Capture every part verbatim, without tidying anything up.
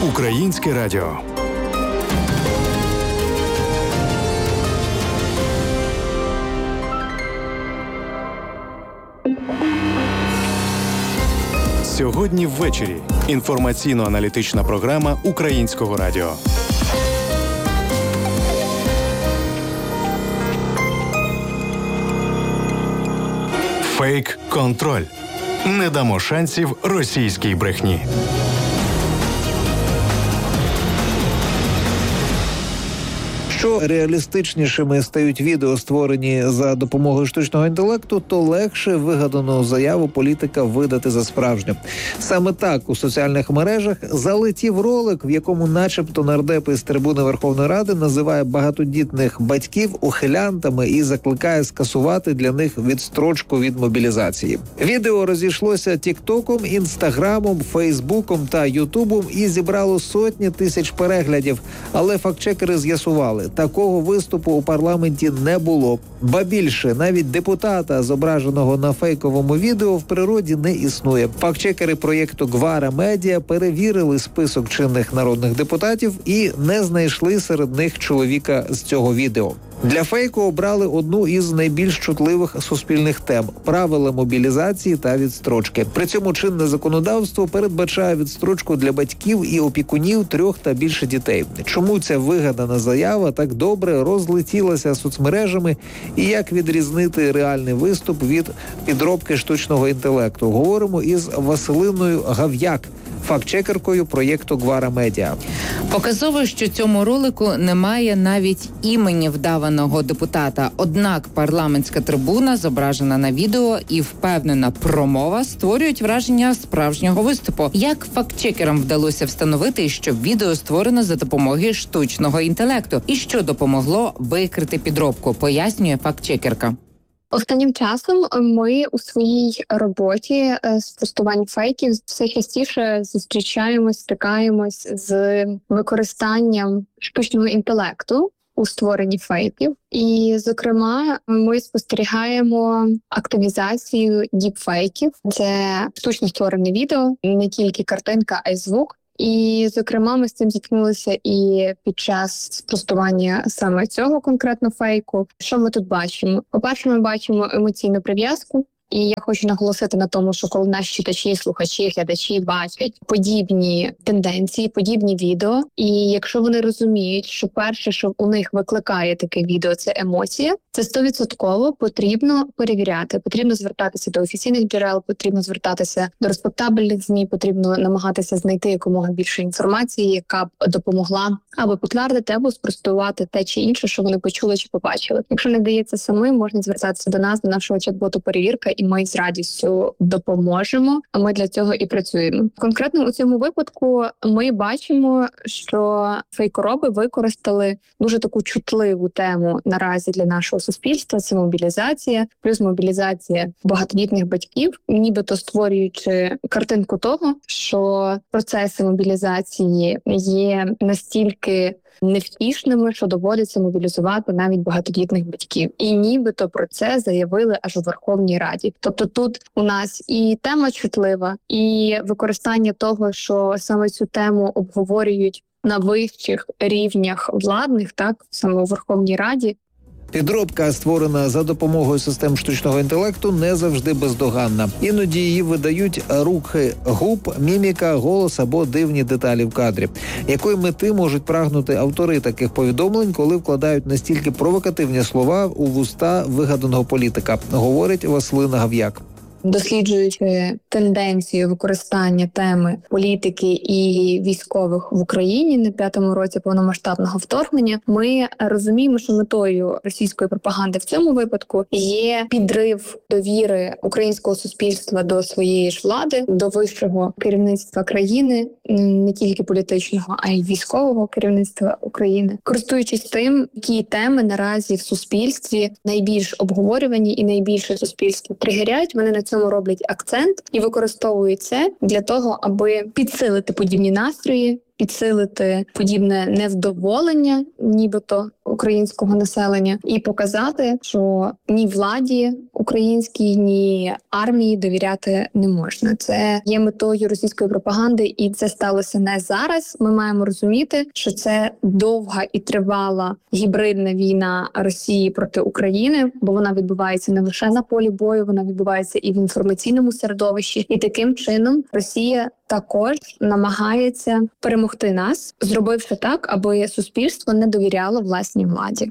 Українське радіо. Сьогодні ввечері. Інформаційно-аналітична програма Українського радіо. Фейк-контроль. Не дамо шансів російській брехні. Що реалістичнішими стають відео, створені за допомогою штучного інтелекту, то легше вигадану заяву політика видати за справжню. Саме так у соціальних мережах залетів ролик, в якому начебто нардеп із трибуни Верховної Ради називає багатодітних батьків ухилянтами і закликає скасувати для них відстрочку від мобілізації. Відео розійшлося тіктоком, інстаграмом, фейсбуком та ютубом і зібрало сотні тисяч переглядів, але фактчекери з'ясували, такого виступу у парламенті не було. Ба більше, навіть депутата, зображеного на фейковому відео, в природі не існує. Фактчекери проєкту Гвара Медіа перевірили список чинних народних депутатів і не знайшли серед них чоловіка з цього відео. Для фейку обрали одну із найбільш чутливих суспільних тем – правила мобілізації та відстрочки. При цьому чинне законодавство передбачає відстрочку для батьків і опікунів трьох та більше дітей. Чому ця вигадана заява так добре розлетілася соцмережами і як відрізнити реальний виступ від підробки штучного інтелекту? Говоримо із Василиною Гав'як, фактчекеркою проєкту Гвара Медіа. Показово, що цьому ролику немає навіть імені вдаваного депутата. Однак парламентська трибуна, зображена на відео, і впевнена промова створюють враження справжнього виступу. Як фактчекерам вдалося встановити, що відео створено за допомогою штучного інтелекту і що допомогло викрити підробку, пояснює фактчекерка. Останнім часом ми у своїй роботі з тестувань фейків все частіше зустрічаємось, стикаємось з використанням штучного інтелекту у створенні фейків. І, зокрема, ми спостерігаємо активізацію діпфейків. Це штучно створене відео, не тільки картинка, а й звук. І, зокрема, ми з цим зіткнулися і під час спростування саме цього конкретно фейку. Що ми тут бачимо? По-перше, ми бачимо емоційну прив'язку. І я хочу наголосити на тому, що коли наші читачі, слухачі, глядачі бачать подібні тенденції, подібні відео, і якщо вони розуміють, що перше, що у них викликає таке відео, це емоція, це стовідсотково потрібно перевіряти, потрібно звертатися до офіційних джерел, потрібно звертатися до респектабельних ЗМІ, потрібно намагатися знайти якомога більше інформації, яка б допомогла або підтвердити, або спростувати те чи інше, що вони почули чи побачили. Якщо не вдається самим, можна звертатися до нас, до нашого чат-боту «Перевірка», і ми з радістю допоможемо, а ми для цього і працюємо. Конкретно у цьому випадку ми бачимо, що фейкороби використали дуже таку чутливу тему наразі для нашого суспільства – це мобілізація, плюс мобілізація багатодітних батьків, нібито створюючи картинку того, що процеси мобілізації є настільки невтішними, що доводиться мобілізувати навіть багатодітних батьків. І нібито про це заявили аж у Верховній Раді. Тобто тут у нас і тема чутлива, і використання того, що саме цю тему обговорюють на вищих рівнях владних, так, саме у Верховній Раді. Підробка, створена за допомогою систем штучного інтелекту, не завжди бездоганна. Іноді її видають рухи губ, міміка, голос або дивні деталі в кадрі. Якої мети можуть прагнути автори таких повідомлень, коли вкладають настільки провокативні слова у вуста вигаданого політика, говорить Василина Гав'як. Досліджуючи тенденцію використання теми політики і військових в Україні на п'ятому році повномасштабного вторгнення, ми розуміємо, що метою російської пропаганди в цьому випадку є підрив довіри українського суспільства до своєї ж влади, до вищого керівництва країни, не тільки політичного, а й військового керівництва України. Користуючись тим, які теми наразі в суспільстві найбільш обговорювані і найбільше суспільство тригерять, вони на цьому роблять акцент і використовують це для того, аби підсилити подібні настрої, підсилити подібне невдоволення, нібито українського населення і показати, що ні владі українській, ні армії довіряти не можна. Це є метою російської пропаганди, і це сталося не зараз. Ми маємо розуміти, що це довга і тривала гібридна війна Росії проти України, бо вона відбувається не лише на полі бою, вона відбувається і в інформаційному середовищі. І таким чином Росія також намагається перемогти нас, зробивши так, аби суспільство не довіряло власній владі.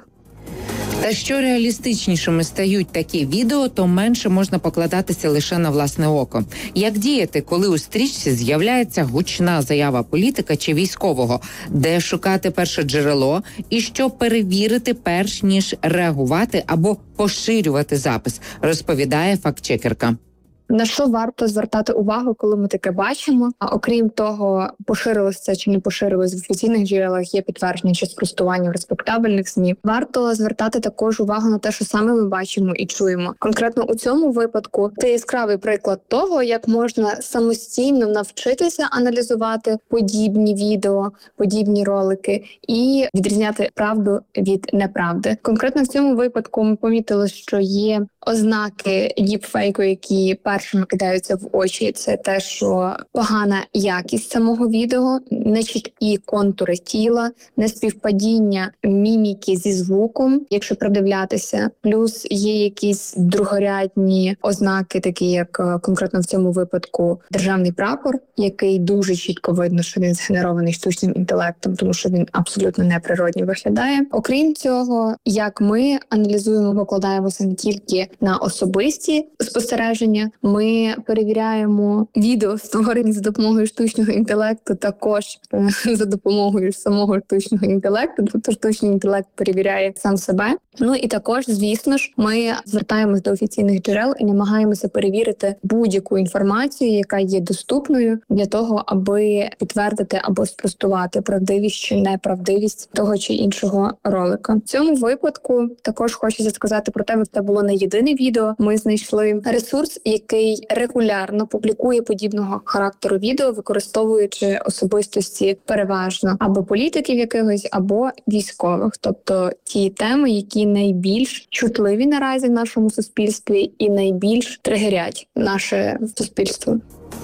Та що реалістичнішими стають такі відео, то менше можна покладатися лише на власне око. Як діяти, коли у стрічці з'являється гучна заява політика чи військового? Де шукати перше джерело? І що перевірити, перш ніж реагувати або поширювати запис, розповідає фактчекерка. На що варто звертати увагу, коли ми таке бачимо? А окрім того, поширилось це чи не поширилось в офіційних джерелах, є підтвердження чи спростування в респектабельних ЗМІ. Варто звертати також увагу на те, що саме ми бачимо і чуємо. Конкретно у цьому випадку це яскравий приклад того, як можна самостійно навчитися аналізувати подібні відео, подібні ролики і відрізняти правду від неправди. Конкретно в цьому випадку ми помітили, що є ознаки діпфейку, які першими кидаються в очі. Це те, що погана якість самого відео, нечіткі контури тіла, неспівпадіння міміки зі звуком, якщо придивлятися. Плюс є якісь другорядні ознаки, такі як конкретно в цьому випадку державний прапор, який дуже чітко видно, що він згенерований штучним інтелектом, тому що він абсолютно неприродньо виглядає. Окрім цього, як ми аналізуємо, покладаємося не тільки на особисті спостереження, ми перевіряємо відео, створені за допомогою штучного інтелекту, також за допомогою самого штучного інтелекту, тобто штучний інтелект перевіряє сам себе. Ну і також, звісно ж, ми звертаємось до офіційних джерел і намагаємося перевірити будь-яку інформацію, яка є доступною для того, аби підтвердити або спростувати правдивість чи неправдивість того чи іншого ролика. В цьому випадку також хочеться сказати про те, що це було не єдине відео. Ми знайшли ресурс, який регулярно публікує подібного характеру відео, використовуючи особистості переважно або політиків якихось, або військових. Тобто ті теми, які найбільш чутливі наразі в нашому суспільстві і найбільш тригерять наше суспільство.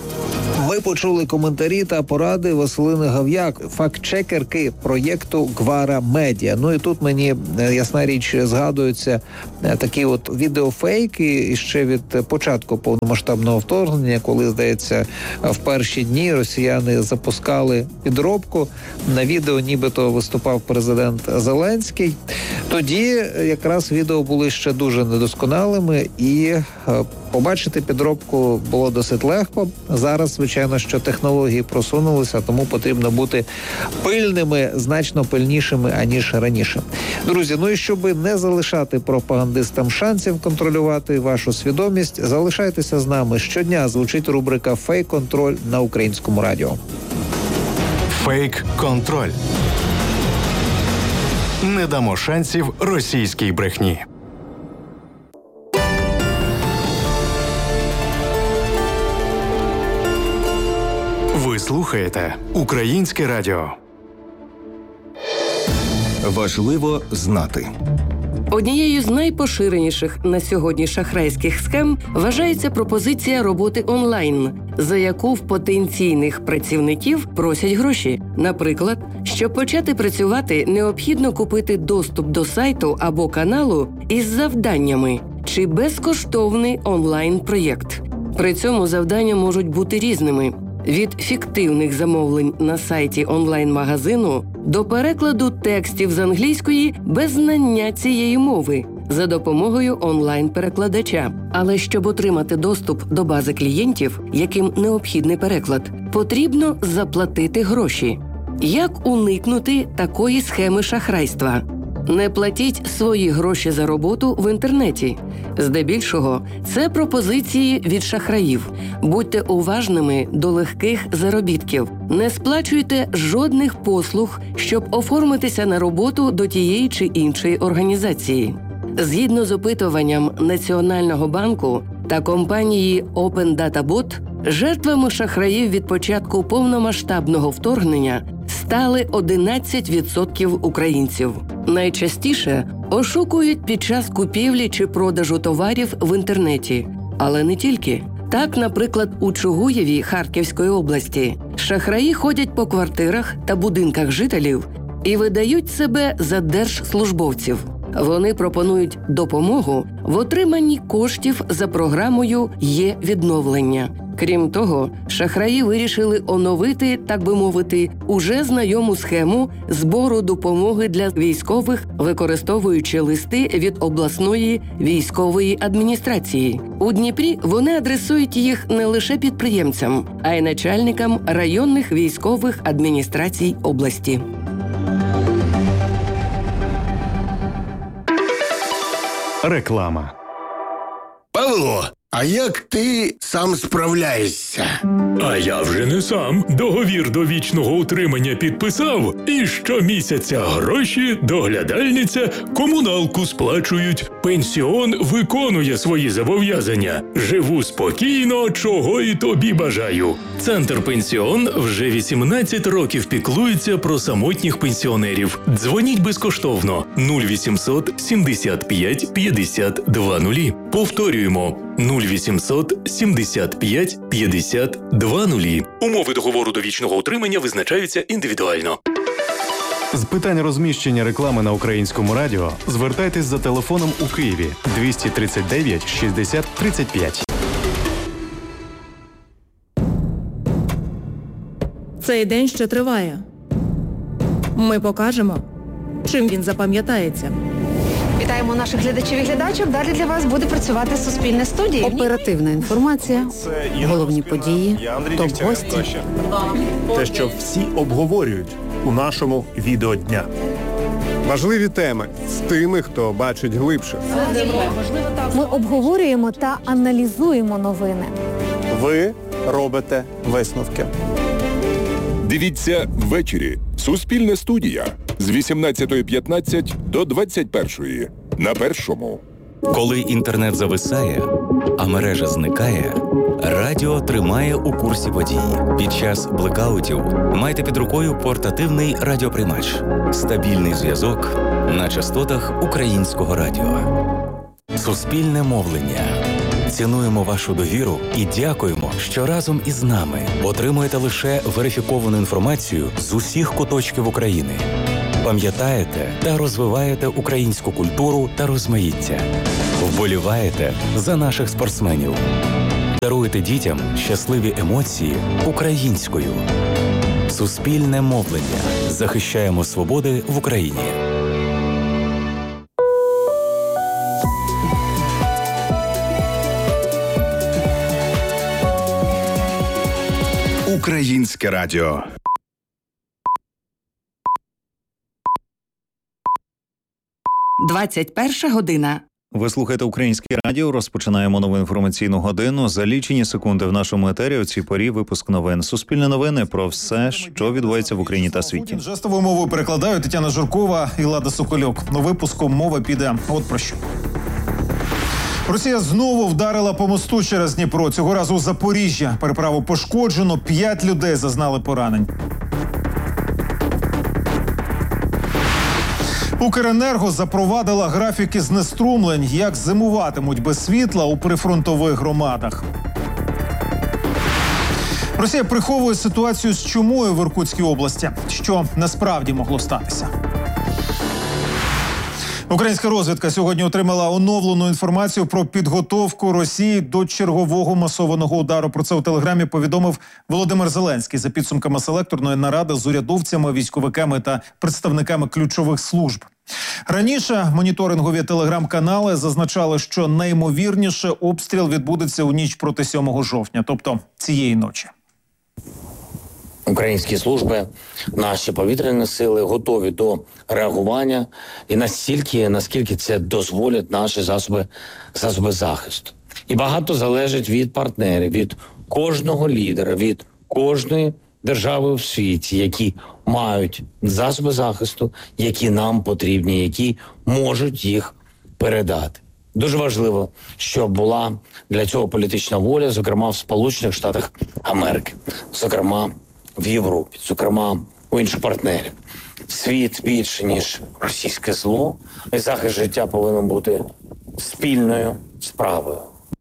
Ви почули коментарі та поради Василини Гав'як, фактчекерки проєкту Гвара Медіа. Ну і тут мені, ясна річ, згадуються такі от відеофейки ще від початку повномасштабного вторгнення, коли, здається, в перші дні росіяни запускали підробку. На відео нібито виступав президент Зеленський. Тоді якраз відео були ще дуже недосконалими і побачити підробку було досить легко. Зараз, звичайно, що технології просунулися, тому потрібно бути пильними, значно пильнішими, аніж раніше. Друзі, ну і щоб не залишати пропагандистам шансів контролювати вашу свідомість, залишайтеся з нами. Щодня звучить рубрика «Фейк-контроль» на Українському радіо. Фейк-контроль. Не дамо шансів російській брехні. Ви слухаєте Українське радіо. Важливо знати. Однією з найпоширеніших на сьогодні шахрайських схем вважається пропозиція роботи онлайн, за яку в потенційних працівників просять гроші. Наприклад, щоб почати працювати, необхідно купити доступ до сайту або каналу із завданнями чи безкоштовний онлайн-проєкт. При цьому завдання можуть бути різними – від фіктивних замовлень на сайті онлайн-магазину до перекладу текстів з англійської без знання цієї мови за допомогою онлайн-перекладача. Але щоб отримати доступ до бази клієнтів, яким необхідний переклад, потрібно заплатити гроші. Як уникнути такої схеми шахрайства? Не платіть свої гроші за роботу в інтернеті. Здебільшого, це пропозиції від шахраїв. Будьте уважними до легких заробітків. Не сплачуйте жодних послуг, щоб оформитися на роботу до тієї чи іншої організації. Згідно з опитуванням Національного банку та компанії OpenDataBot, жертвами шахраїв від початку повномасштабного вторгнення стали одинадцять відсотків українців. Найчастіше ошукують під час купівлі чи продажу товарів в інтернеті. Але не тільки. Так, наприклад, у Чугуєві Харківської області шахраї ходять по квартирах та будинках жителів і видають себе за держслужбовців. Вони пропонують допомогу в отриманні коштів за програмою «Є-відновлення». Крім того, шахраї вирішили оновити, так би мовити, уже знайому схему збору допомоги для військових, використовуючи листи від обласної військової адміністрації. У Дніпрі вони адресують їх не лише підприємцям, а й начальникам районних військових адміністрацій області. Реклама. Павло, а як ти сам справляєшся? А я вже не сам. Договір довічного утримання підписав, і щомісяця гроші, доглядальниця, комуналку сплачують. Пенсіон виконує свої зобов'язання. Живу спокійно, чого і тобі бажаю. Центр Пенсіон вже вісімнадцять років піклується про самотніх пенсіонерів. Дзвоніть безкоштовно нуль вісімсот сімдесят п'ять п'ятдесят два нулі. Повторюємо нуль вісімсот сімдесят п'ять п'ятдесят два нулі. Умови договору довічного утримання визначаються індивідуально. З питань розміщення реклами на українському радіо звертайтесь за телефоном у Києві двісті тридцять дев'ять шістдесят тридцять п'ять. Цей день ще триває. Ми покажемо, чим він запам'ятається. Вітаємо наших глядачів і глядачок. Далі для вас буде працювати Суспільне студія. Оперативна інформація, головні події, топ-гості. Те, що всі обговорюють у нашому відеодня. Важливі теми з тими, хто бачить глибше. Ми обговорюємо та аналізуємо новини. Ви робите висновки. Дивіться ввечері. Суспільне студія з вісімнадцятої п'ятнадцять до двадцять першої на Першому. Коли інтернет зависає, а мережа зникає, радіо тримає у курсі подій. Під час блекаутів майте під рукою портативний радіоприймач. Стабільний зв'язок на частотах українського радіо. Суспільне мовлення. Цінуємо вашу довіру і дякуємо, що разом із нами отримуєте лише верифіковану інформацію з усіх куточків України. Пам'ятаєте та розвиваєте українську культуру та розмаїття. Вболіваєте за наших спортсменів. Даруєте дітям щасливі емоції українською. Суспільне мовлення. Захищаємо свободи в Україні. Українське радіо. двадцять перша година. Ви слухаєте Українське радіо. Розпочинаємо нову інформаційну годину. За лічені секунди в нашому етері у цій порі випуск новин. Суспільне новини про все, що відбувається в Україні та світі. Жестовою мовою перекладають Тетяна Журкова і Лада Сокольок. У випуску мова піде от про що. Росія знову вдарила по мосту через Дніпро. Цього разу у Запоріжжя. Переправу пошкоджено, п'ять людей зазнали поранень. Укренерго запровадила графіки знеструмлень, як зимуватимуть без світла у прифронтових громадах. Росія приховує ситуацію з чумою в Іркутській області. Що насправді могло статися? Українська розвідка сьогодні отримала оновлену інформацію про підготовку Росії до чергового масованого удару. Про це у Телеграмі повідомив Володимир Зеленський за підсумками селекторної наради з урядовцями, військовиками та представниками ключових служб. Раніше моніторингові телеграм-канали зазначали, що найімовірніше обстріл відбудеться у ніч проти сьомого жовтня, тобто цієї ночі. Українські служби, наші повітряні сили готові до реагування і настільки, наскільки це дозволять наші засоби, засоби захисту. І багато залежить від партнерів, від кожного лідера, від кожної держави в світі, які мають засоби захисту, які нам потрібні, які можуть їх передати. Дуже важливо, щоб була для цього політична воля, зокрема в Сполучених Штатах Америки, зокрема в Європі, зокрема у інших партнерів. Світ більше, ніж російське зло, і захист життя повинен бути спільною справою.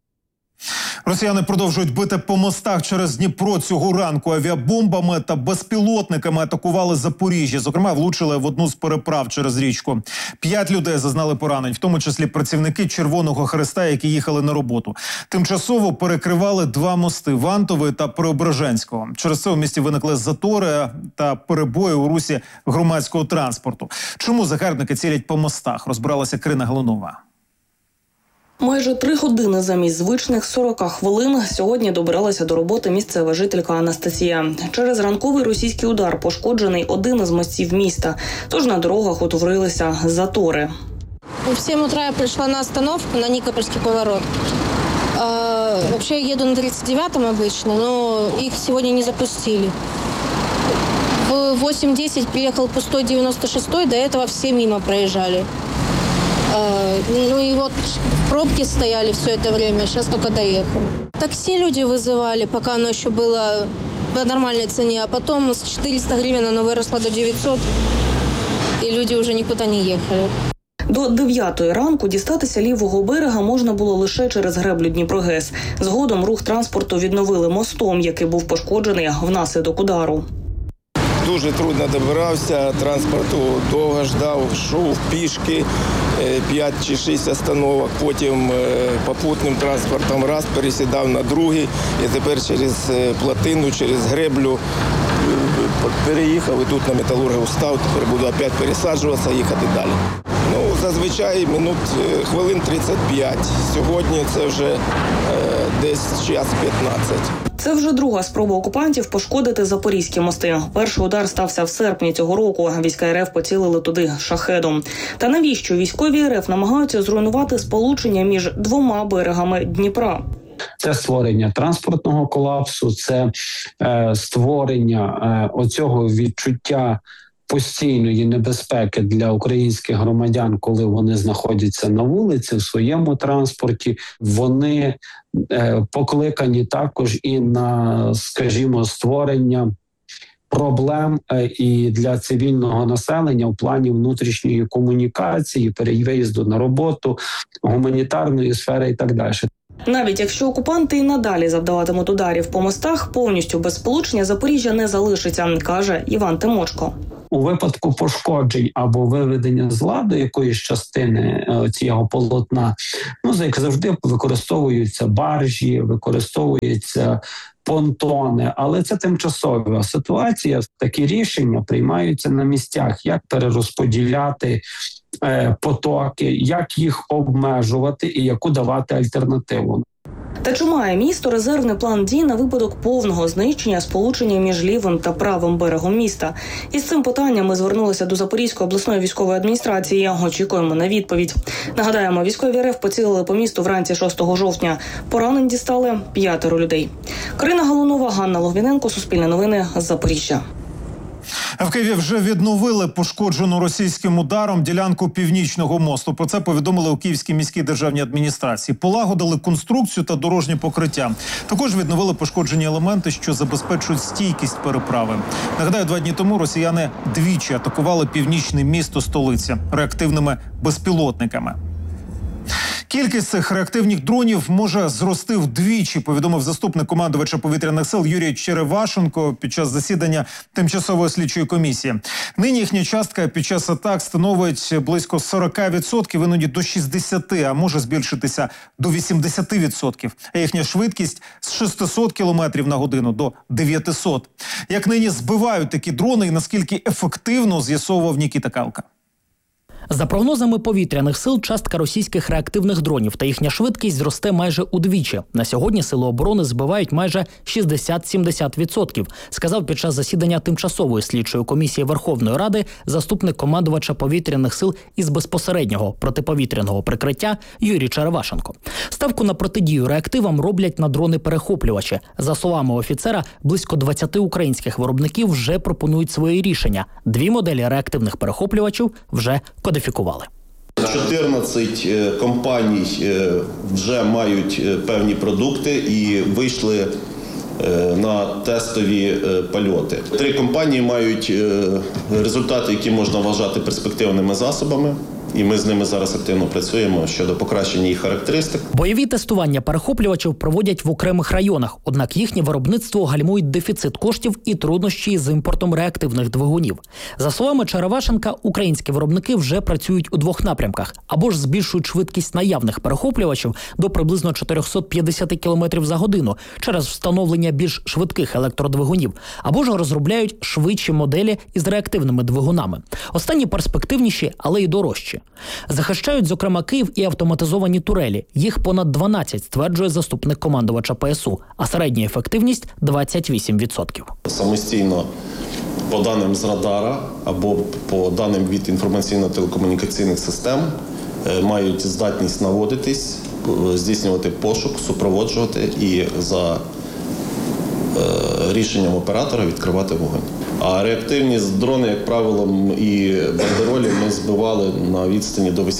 Росіяни продовжують бити по мостах через Дніпро цього ранку. Авіабомбами та безпілотниками атакували Запоріжжя. Зокрема, влучили в одну з переправ через річку. П'ять людей зазнали поранень, в тому числі працівники Червоного Хреста, які їхали на роботу. Тимчасово перекривали два мости – Вантовий та Преображенського. Через це у місті виникли затори та перебої у русі громадського транспорту. Чому загарбники цілять по мостах? Розбиралася Крина Галунова. Майже три години замість звичних сорока хвилин сьогодні добиралася до роботи місцева жителька Анастасія. Через ранковий російський удар пошкоджений один із мостів міста, тож на дорогах утворилися затори. В сім утра я прийшла на остановку на Никопольский поворот. А, вообще я еду на тридцать девятом обычно, но их сегодня не запустили. В восемь десять приехал пустой девяносто шестой, до этого все мимо проезжали. Ну и вот пробки стояли все это время, сейчас только доехали. Такси люди вызывали, пока оно еще было по нормальной цене, а потом с четыреста гривен оно выросло до девятьсот, и люди уже никуда не ехали. До дев'ятої ранку дістатися лівого берега можна було лише через греблю Дніпрогес. Згодом рух транспорту відновили мостом, який був пошкоджений внаслідок удару. Дуже трудно добирався, транспорту довго ждав, йшов пішки, п'ять чи шість остановок, потім попутним транспортом раз пересідав на другий, і тепер через плотину, через греблю переїхав і тут на Металургію став, тепер буду опять пересаджуватися, їхати далі. Ну, зазвичай минут хвилин тридцять п'ять, сьогодні це вже десь час п'ятнадцять. Це вже друга спроба окупантів пошкодити запорізькі мости. Перший удар стався в серпні цього року. Війська РФ поцілили туди шахедом. Та навіщо військові РФ намагаються зруйнувати сполучення між двома берегами Дніпра? Це створення транспортного колапсу, це е, створення е, оцього відчуття постійної небезпеки для українських громадян, коли вони знаходяться на вулиці, в своєму транспорті. Вони е, покликані також і на, скажімо, створення проблем е, і для цивільного населення в плані внутрішньої комунікації, переїзду на роботу, гуманітарної сфери і так далі. Навіть якщо окупанти і надалі завдаватимуть ударів по мостах, повністю без сполучення Запоріжжя не залишиться, каже Іван Тимочко. У випадку пошкоджень або виведення з ладу якоїсь частини цього полотна, ну, як завжди, використовуються баржі, використовуються понтони, але це тимчасова ситуація. Такі рішення приймаються на місцях, як перерозподіляти е, потоки, як їх обмежувати і яку давати альтернативу. Та чи має місто резервний план дій на випадок повного знищення сполучення між лівим та правим берегом міста? Із цим питанням ми звернулися до Запорізької обласної військової адміністрації. Очікуємо на відповідь. Нагадаємо, військові РФ поцілили по місту вранці шостого жовтня. Поранень дістали п'ятеро людей. Крина Галунова, Ганна Логвіненко, Суспільне новини, Запоріжжя. В Києві вже відновили пошкоджену російським ударом ділянку Північного мосту. Про це повідомили у Київській міській державній адміністрації. Полагодили конструкцію та дорожнє покриття. Також відновили пошкоджені елементи, що забезпечують стійкість переправи. Нагадаю, два дні тому росіяни двічі атакували північне місто столиці реактивними безпілотниками. Кількість цих реактивних дронів може зрости вдвічі, повідомив заступник командувача повітряних сил Юрій Черевашенко під час засідання тимчасової слідчої комісії. Нині їхня частка під час атак становить близько сорок відсотків, іноді до шістдесят відсотків, а може збільшитися до вісімдесят відсотків. А їхня швидкість з шістсот кілометрів на годину до дев'ятсот. Як нині збивають такі дрони і наскільки ефективно, з'ясовував Нікіта Калка. За прогнозами повітряних сил, частка російських реактивних дронів та їхня швидкість зросте майже удвічі. На сьогодні сили оборони збивають майже шістдесят-сімдесят відсотків, сказав під час засідання тимчасової слідчої комісії Верховної Ради заступник командувача повітряних сил із безпосереднього протиповітряного прикриття Юрій Черевашенко. Ставку на протидію реактивам роблять на дрони-перехоплювачі. За словами офіцера, близько двадцять українських виробників вже пропонують свої рішення. Дві моделі реактивних перехоплювачів вже кодифікували. чотирнадцять компаній вже мають певні продукти і вийшли на тестові польоти. Три компанії мають результати, які можна вважати перспективними засобами. І ми з ними зараз активно працюємо щодо покращення їх характеристик. Бойові тестування перехоплювачів проводять в окремих районах, однак їхнє виробництво гальмують дефіцит коштів і труднощі з імпортом реактивних двигунів. За словами Черевашенка, українські виробники вже працюють у двох напрямках. Або ж збільшують швидкість наявних перехоплювачів до приблизно чотириста п'ятдесят кілометрів за годину через встановлення більш швидких електродвигунів, або ж розробляють швидші моделі із реактивними двигунами. Останні перспективніші, але й дорожчі. Захищають, зокрема, Київ і автоматизовані турелі. Їх понад дванадцять, стверджує заступник командувача ПСУ, а середня ефективність – двадцять вісім відсотків. Самостійно по даним з радара або по даним від інформаційно-телекомунікаційних систем мають здатність наводитись, здійснювати пошук, супроводжувати і за рішенням оператора відкривати вогонь. А реактивні дрони, як правило, і бандеролі ми збивали на відстані до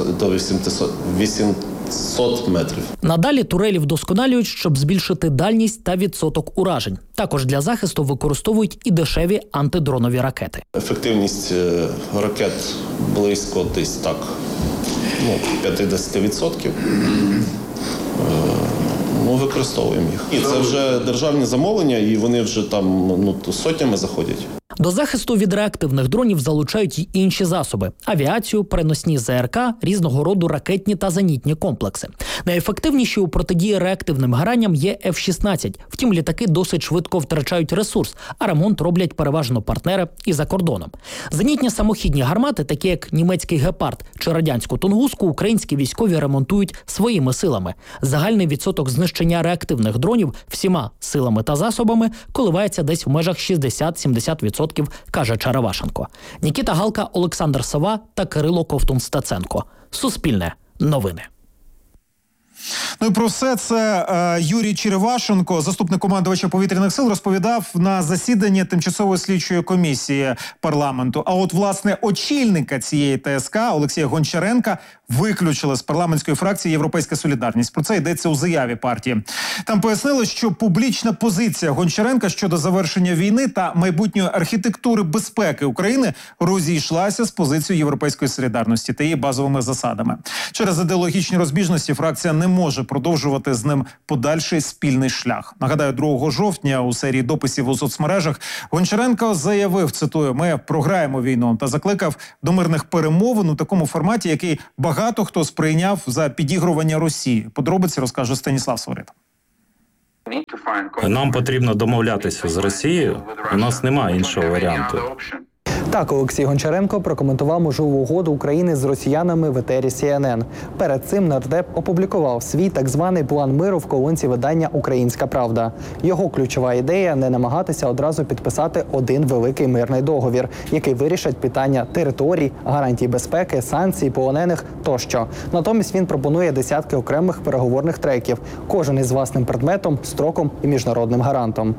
вісімсот метрів. Надалі турелі вдосконалюють, щоб збільшити дальність та відсоток уражень. Також для захисту використовують і дешеві антидронові ракети. Ефективність ракет близько десь так, ну, п'ятдесят відсотків. Ми використовуємо їх. І це вже державні замовлення, і вони вже там ну, сотнями заходять. До захисту від реактивних дронів залучають й інші засоби – авіацію, переносні ЗРК, різного роду ракетні та зенітні комплекси. Найефективніші у протидії реактивним гаранням є еф шістнадцять. Втім, літаки досить швидко втрачають ресурс, а ремонт роблять переважно партнери і за кордоном. Зенітні самохідні гармати, такі як німецький «Гепард» чи радянську «Тунгуску», українські військові ремонтують своїми силами. Загальний відсоток знищення реактивних дронів всіма силами та засобами коливається десь в межах шістдесят-сімдесят відсотків, каже Черевашенко. Нікіта Галка, Олександр Сова та Кирило Ковтун-Стеценко. Суспільне новини. Ну і про все це е, Юрій Черевашенко, заступник командувача повітряних сил, розповідав на засіданні тимчасової слідчої комісії парламенту. А от, власне, очільника цієї ТСК Олексія Гончаренка виключили з парламентської фракції «Європейська солідарність». Про це йдеться у заяві партії. Там пояснили, що публічна позиція Гончаренка щодо завершення війни та майбутньої архітектури безпеки України розійшлася з позицією «Європейської солідарності» та її базовими засадами. Через ідеологічні розбіжності фракція не може продовжувати з ним подальший спільний шлях. Нагадаю, другого жовтня у серії дописів у соцмережах Гончаренко заявив, цитую, «Ми програємо війну» та закликав до мирних перемовин у такому форматі, який багато хто сприйняв за підігрування Росії. Подробиці розкаже Станіслав Свирид. Нам потрібно домовлятися з Росією. У нас немає іншого варіанту. Так, Олексій Гончаренко прокоментував можливу угоду України з росіянами в етері Сі Ен Ен. Перед цим нардеп опублікував свій так званий план миру в колонці видання «Українська правда». Його ключова ідея – не намагатися одразу підписати один великий мирний договір, який вирішить питання територій, гарантій безпеки, санкцій, полонених тощо. Натомість він пропонує десятки окремих переговорних треків, кожен із власним предметом, строком і міжнародним гарантом.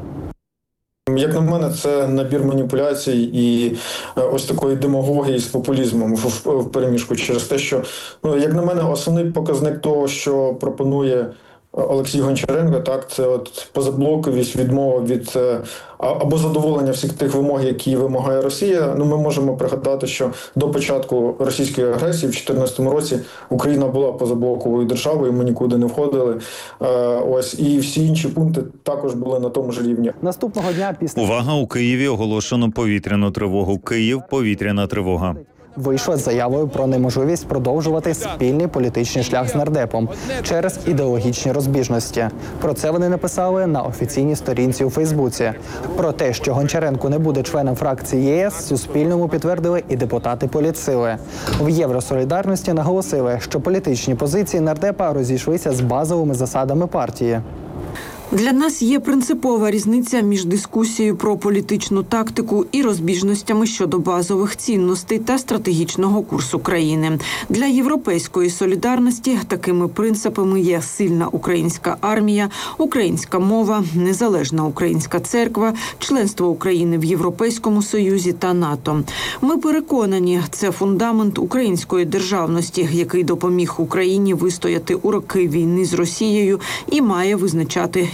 Як на мене, це набір маніпуляцій і ось такої демагогії з популізмом в переміжку через те, що, ну, як на мене, основний показник того, що пропонує Олексій Гончаренко, так, це от позаблоковість, відмова від або задоволення всіх тих вимог, які вимагає Росія. Ну, ми можемо пригадати, що до початку російської агресії в дві тисячі чотирнадцятому році Україна була позаблоковою державою, ми нікуди не входили. Ось, і всі інші пункти також були на тому ж рівні. Наступного дня після... Увага! У Києві оголошено повітряну тривогу. Київ – повітряна тривога. Вийшла з заявою про неможливість продовжувати спільний політичний шлях з нардепом через ідеологічні розбіжності. Про це вони написали на офіційній сторінці у Фейсбуці. Про те, що Гончаренко не буде членом фракції ЄС, Суспільному підтвердили і депутати політсили. В Євросолідарності наголосили, що політичні позиції нардепа розійшлися з базовими засадами партії. Для нас є принципова різниця між дискусією про політичну тактику і розбіжностями щодо базових цінностей та стратегічного курсу країни. Для Європейської солідарності такими принципами є сильна українська армія, українська мова, незалежна українська церква, членство України в Європейському Союзі та НАТО. Ми переконані, це фундамент української державності, який допоміг Україні вистояти у роки війни з Росією і має визначати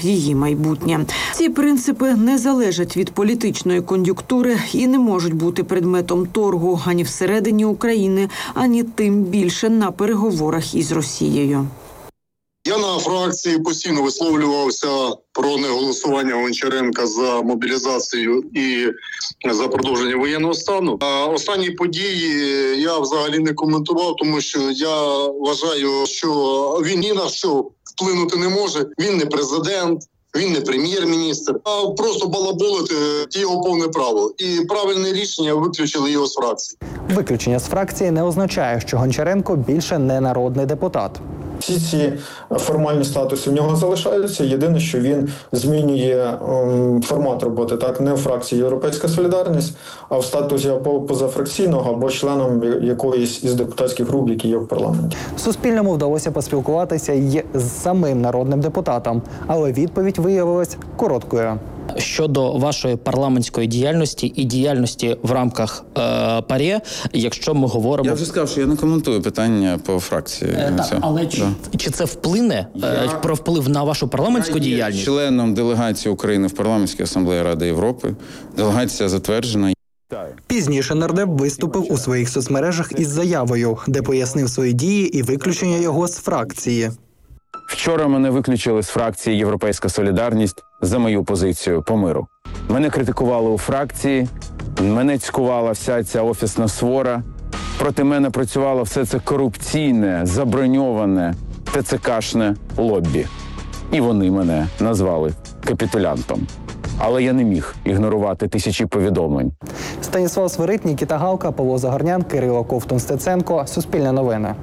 її майбутнє. Ці принципи не залежать від політичної кон'юнктури і не можуть бути предметом торгу ані всередині України, ані тим більше на переговорах із Росією. Я на фракції постійно висловлювався про неголосування Гончаренка за мобілізацію і за продовження воєнного стану. А останні події я взагалі не коментував, тому що я вважаю, що він ні на що вплинути не може. Він не президент, він не прем'єр-міністр, а просто балаболити – його повне право. І правильне рішення – виключили його з фракції. Виключення з фракції не означає, що Гончаренко більше не народний депутат. Всі ці формальні статуси в нього залишаються. Єдине, що він змінює ем, формат роботи. Так, не в фракції «Європейська солідарність», а в статусі або позафракційного, або членом якоїсь із депутатських груп, які є в парламенті. Суспільному вдалося поспілкуватися й з самим народним депутатом, але відповідь виявилась короткою. Щодо вашої парламентської діяльності і діяльності в рамках е, ПАРЄ, якщо ми говоримо... Я вже сказав, що я не коментую питання по фракції. Е, так, але чи, да. чи це вплине е, про вплив на вашу парламентську я діяльність? Я є членом делегації України в парламентській асамблеї Ради Європи. Делегація затверджена. Пізніше нардеп виступив у своїх соцмережах із заявою, де пояснив свої дії і виключення його з фракції. Вчора мене виключили з фракції «Європейська солідарність» за мою позицію по миру. Мене критикували у фракції, мене цькувала вся ця офісна свора. Проти мене працювало все це корупційне, заброньоване, ТЦКшне лоббі. І вони мене назвали капітулянтом. Але я не міг ігнорувати тисячі повідомлень. Станіслав Свирид, Нікіта Галка, Павло Загорнян, Кирило Ковтун-Стеценко. Суспільне новини.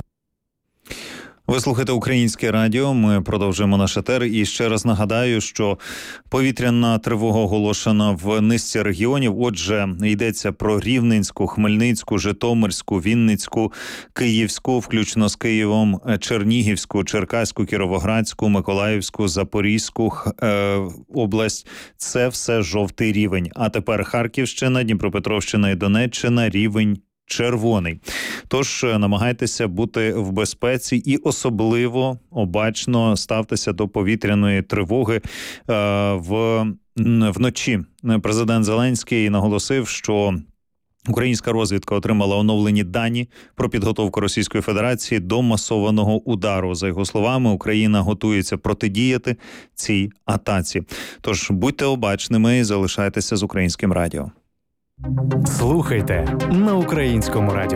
Ви слухаєте Українське радіо, ми продовжуємо наш етер. І ще раз нагадаю, що повітряна тривога оголошена в низці регіонів. Отже, йдеться про Рівненську, Хмельницьку, Житомирську, Вінницьку, Київську, включно з Києвом, Чернігівську, Черкаську, Кіровоградську, Миколаївську, Запорізьку е, область. Це все жовтий рівень. А тепер Харківщина, Дніпропетровщина і Донеччина, рівень червоний. Тож намагайтеся бути в безпеці і особливо обачно ставтеся до повітряної тривоги е, в, вночі. Президент Зеленський наголосив, що українська розвідка отримала оновлені дані про підготовку Російської Федерації до масованого удару. За його словами, Україна готується протидіяти цій атаці. Тож будьте обачними і залишайтеся з Українським радіо. Слухайте на Українському радіо.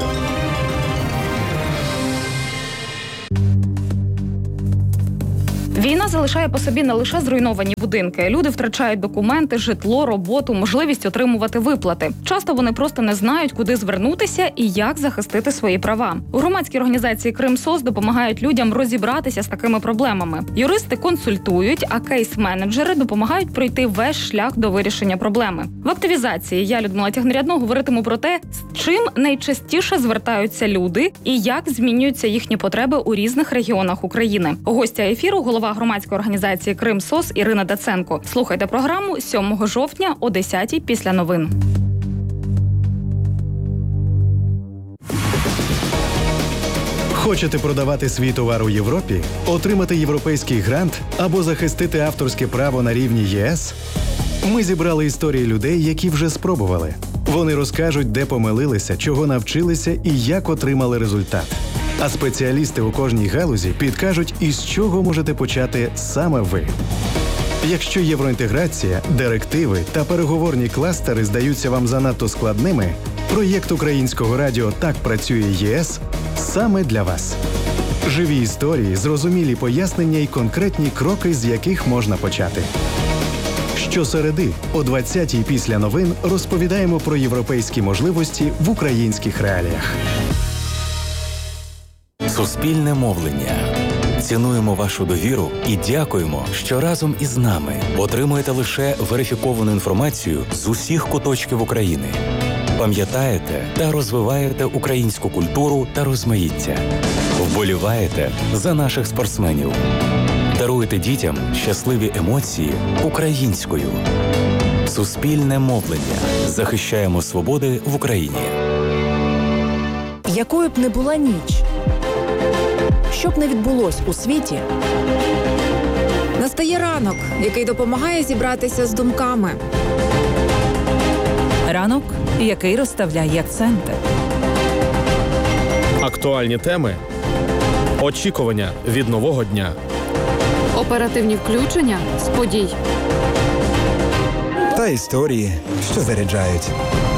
Війна залишає по собі не лише зруйновані будинки. Люди втрачають документи, житло, роботу, можливість отримувати виплати. Часто вони просто не знають, куди звернутися і як захистити свої права. У громадській організації «Кримсос» допомагають людям розібратися з такими проблемами. Юристи консультують, а кейс-менеджери допомагають пройти весь шлях до вирішення проблеми. В активізації я, Людмила Тягнерядно, говоритиму про те, з чим найчастіше звертаються люди і як змінюються їхні потреби у різних регіонах України. Гостя ефіру – голова громадської організації «Кримсос» Ірина Даценко. Слухайте програму сьомого жовтня о десятій після новин. Хочете продавати свій товар у Європі, отримати європейський грант або захистити авторське право на рівні ЄС? Ми зібрали історії людей, які вже спробували. Вони розкажуть, де помилилися, чого навчилися і як отримали результат. А спеціалісти у кожній галузі підкажуть, із чого можете почати саме ви. Якщо євроінтеграція, директиви та переговорні кластери здаються вам занадто складними, проєкт Українського радіо «Так працює ЄС» саме для вас. Живі історії, зрозумілі пояснення і конкретні кроки, з яких можна почати. Щосереди о двадцятій після новин розповідаємо про європейські можливості в українських реаліях. Суспільне мовлення. Цінуємо вашу довіру і дякуємо, що разом із нами отримуєте лише верифіковану інформацію з усіх куточків України. Пам'ятаєте та розвиваєте українську культуру та розмаїття. Вболіваєте за наших спортсменів. Даруєте дітям щасливі емоції українською. Суспільне мовлення. Захищаємо свободи в Україні. Якою б не була ніч, що б не відбулось у світі, Настає ранок, який допомагає зібратися з думками. Ранок, який розставляє акценти. Актуальні теми. Очікування від нового дня. Оперативні включення з подій. Та історії, що заряджають.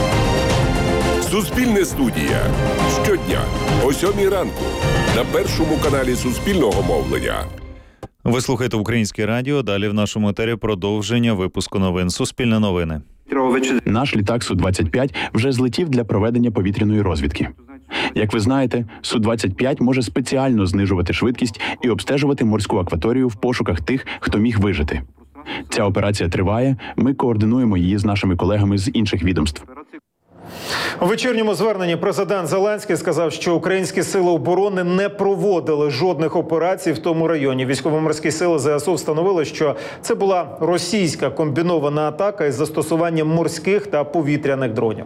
Суспільне студія. Щодня о сьомій ранку на першому каналі Суспільного мовлення. Ви слухаєте Українське радіо. Далі в нашому етері продовження випуску новин. Суспільне новини. Наш літак Су двадцять п'ять вже злетів для проведення повітряної розвідки. Як ви знаєте, Су двадцять п'ять може спеціально знижувати швидкість і обстежувати морську акваторію в пошуках тих, хто міг вижити. Ця операція триває, ми координуємо її з нашими колегами з інших відомств. У вечірньому зверненні президент Зеленський сказав, що українські сили оборони не проводили жодних операцій в тому районі. Військово-морські сили Зе Ес У встановили, що це була російська комбінована атака із застосуванням морських та повітряних дронів.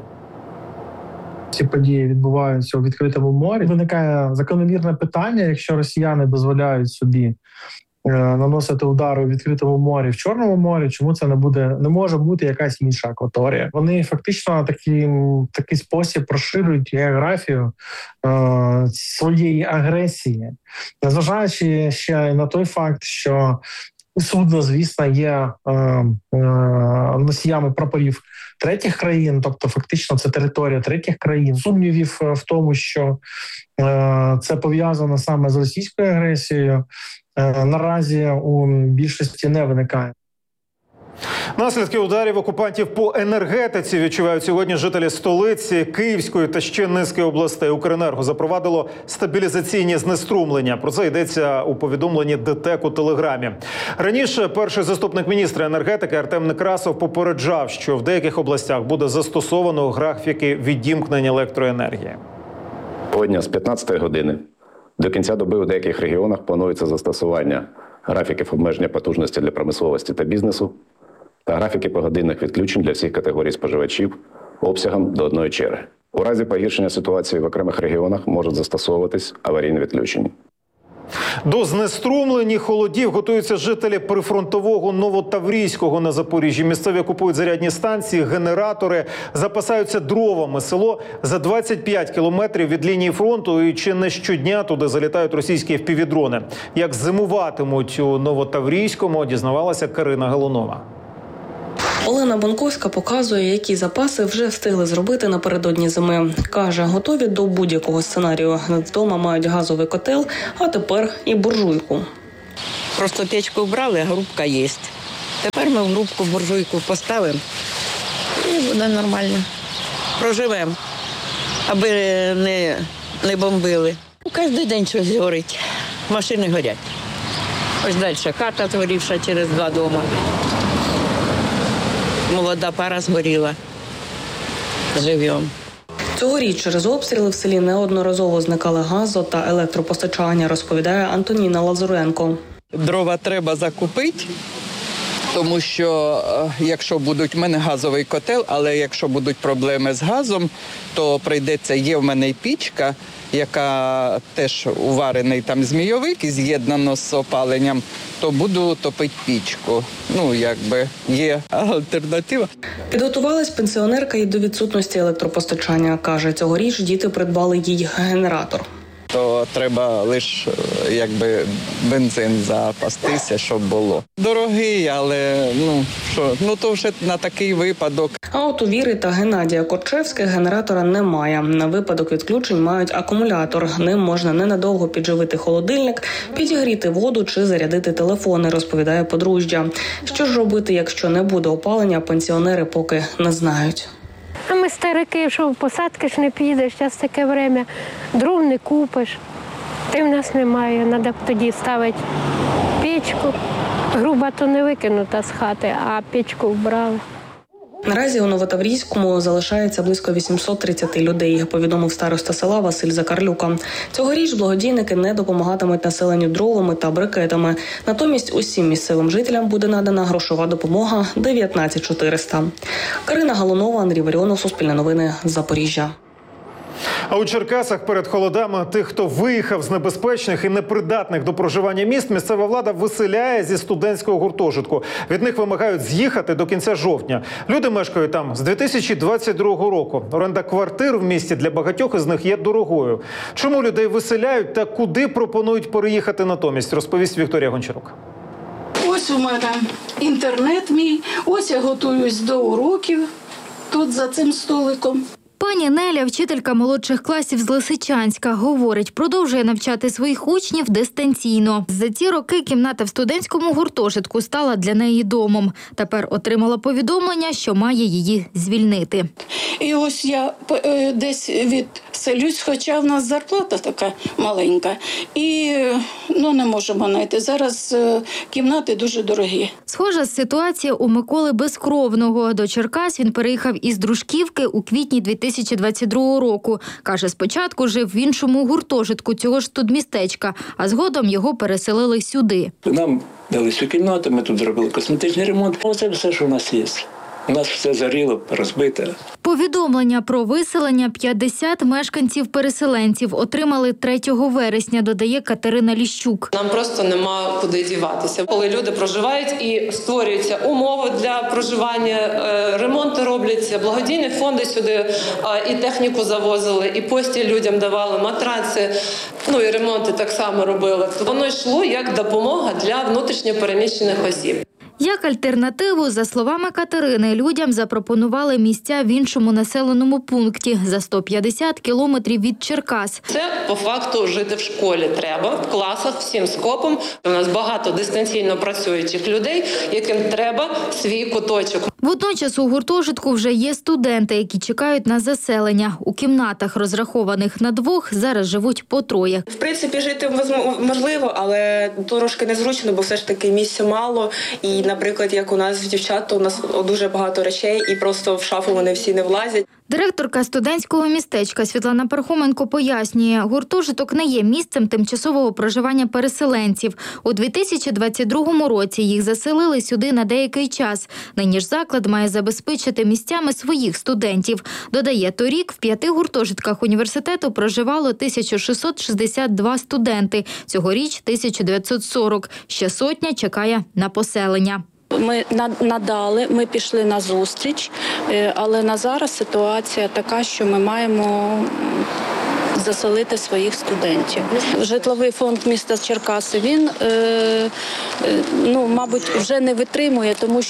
Ці події відбуваються у відкритому морі. Виникає закономірне питання, якщо росіяни дозволяють собі наносити удари у відкритому морі, в Чорному морі, чому це не буде, не може бути якась інша акваторія. Вони фактично такі, такий спосіб розширюють географію е, своєї агресії, незважаючи ще на той факт, що судно, звісно, є е, е, носіями прапорів третіх країн, тобто фактично це територія третіх країн. Сумнівів в тому, що е, це пов'язано саме з російською агресією, е, наразі у більшості не виникає. Наслідки ударів окупантів по енергетиці відчувають сьогодні жителі столиці, Київської та ще низки областей. Укренерго запровадило стабілізаційні знеструмлення. Про це йдеться у повідомленні ДТЕК у Телеграмі. Раніше перший заступник міністра енергетики Артем Некрасов попереджав, що в деяких областях буде застосовано графіки відімкнення електроенергії. Сьогодні з п'ятнадцятої години до кінця доби у деяких регіонах планується застосування графіків обмеження потужності для промисловості та бізнесу та графіки погодинних відключень для всіх категорій споживачів обсягом до одної черги. У разі погіршення ситуації в окремих регіонах можуть застосовуватись аварійні відключення. До знеструмлень і холодів готуються жителі прифронтового Новотаврійського на Запоріжжі. Місцеві купують зарядні станції, генератори, запасаються дровами. Село за двадцять п'ять кілометрів від лінії фронту, і чи не щодня туди залітають російські еф пі ві-дрони. Як зимуватимуть у Новотаврійському, дізнавалася Карина Галунова. Олена Бонковська показує, які запаси вже встигли зробити напередодні зими. Каже, готові до будь-якого сценарію. Вдома мають газовий котел, а тепер і буржуйку. Просто печку вбрали, а грубка є. Тепер ми в грубку буржуйку поставимо і буде нормально. Проживемо, аби не, не бомбили. Кожен день щось горить, машини горять. Ось далі хата згорівша через два дома. Молода пара згоріла. Живемо. Цьогоріч через обстріли в селі неодноразово зникали газо та електропостачання, розповідає Антоніна Лазуренко. Дрова треба закупити, тому що якщо будуть, в мене газовий котел, але якщо будуть проблеми з газом, то прийдеться, є в мене й пічка, яка теж уварений там змійовик і з'єднано з опаленням, то буду топити пічку. Ну, якби є альтернатива. Підготувалась пенсіонерка і до відсутності електропостачання. Каже, цьогоріч діти придбали їй генератор. То треба лише якби бензин запастися, щоб було. Дорогий, але ну що, ну то вже на такий випадок. А от у Віри та Геннадія Корчевських генератора немає. На випадок відключень мають акумулятор. Ним можна ненадовго підживити холодильник, підігріти воду чи зарядити телефони, розповідає подружжя. Що ж робити, якщо не буде опалення, пенсіонери поки не знають. А ми старики, що в посадки ж не підеш, зараз таке время, дров не купиш. Та й в нас немає, треба тоді ставити печку. Груба то не викинута з хати, а печку вбрали. Наразі у Новотаврійському залишається близько вісімсот тридцять людей, повідомив староста села Василь Закарлюка. Цьогоріч благодійники не допомагатимуть населенню дровами та брикетами. Натомість усім місцевим жителям буде надана грошова допомога дев'ятнадцять чотириста. Карина Галунова, Андрій Варіонов, Суспільне новини, Запоріжжя. А у Черкасах перед холодами тих, хто виїхав з небезпечних і непридатних до проживання міст, місцева влада виселяє зі студентського гуртожитку. Від них вимагають з'їхати до кінця жовтня. Люди мешкають там з дві тисячі двадцять другого року. Оренда квартир в місті для багатьох із них є дорогою. Чому людей виселяють та куди пропонують переїхати натомість, розповість Вікторія Гончарук. Ось у мене інтернет мій, ось я готуюсь до уроків тут за цим столиком. Пані Неля, вчителька молодших класів з Лисичанська, говорить, продовжує навчати своїх учнів дистанційно. За ці роки кімната в студентському гуртожитку стала для неї домом. Тепер отримала повідомлення, що має її звільнити. І ось я е, десь відселюсь, хоча в нас зарплата така маленька. І ну, не можемо знайти. Зараз е, кімнати дуже дорогі. Схожа ситуація у Миколи Безкровного. До Черкас він переїхав із Дружківки у квітні дві тисячі двадцять другого року. Каже, спочатку жив в іншому гуртожитку цього ж студмістечка, а згодом його переселили сюди. Нам дали цю кімнату, ми тут зробили косметичний ремонт. Оце все, що у нас є. У нас все заріло, розбите. Повідомлення про виселення п'ятдесят мешканців-переселенців отримали третього вересня, додає Катерина Ліщук. Нам просто нема куди діватися. Коли люди проживають і створюються умови для проживання, ремонти робляться, благодійні фонди сюди і техніку завозили, і постіль людям давали, матраци, ну і ремонти так само робили. Воно йшло як допомога для внутрішньо переміщених осіб. Як альтернативу, за словами Катерини, людям запропонували місця в іншому населеному пункті за сто п'ятдесят кілометрів від Черкас. Це по факту жити в школі треба, в класах, всім скопом. У нас багато дистанційно працюючих людей, яким треба свій куточок. Водночас у гуртожитку вже є студенти, які чекають на заселення. У кімнатах, розрахованих на двох, зараз живуть по троє. В принципі, жити можливо, але трошки незручно, бо все ж таки місця мало. І, наприклад, як у нас дівчат, то у нас дуже багато речей, і просто в шафу вони всі не влазять. Директорка студентського містечка Світлана Пархоменко пояснює, гуртожиток не є місцем тимчасового проживання переселенців. У дві тисячі двадцять другому році їх заселили сюди на деякий час. Нині ж заклад має забезпечити місцями своїх студентів. Додає, торік в п'яти гуртожитках університету проживало тисяча шістсот шістдесят два студенти. Цьогоріч – тисяча дев'ятсот сорок. Ще сотня чекає на поселення. Ми надали, ми пішли на зустріч, але на зараз ситуація така, що ми маємо заселити своїх студентів. Житловий фонд міста Черкаси, він, ну, мабуть, вже не витримує, тому що